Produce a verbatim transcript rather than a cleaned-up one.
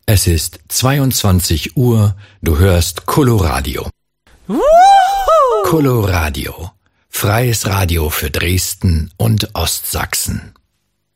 Es ist zweiundzwanzig Uhr, du hörst Coloradio. Coloradio, freies Radio für Dresden und Ostsachsen.